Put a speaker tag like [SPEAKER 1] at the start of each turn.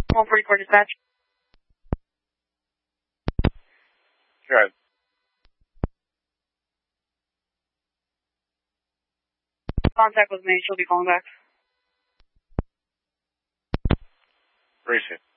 [SPEAKER 1] 144 dispatch.
[SPEAKER 2] Good.
[SPEAKER 1] Contact with me. She'll be calling back.
[SPEAKER 2] Appreciate it.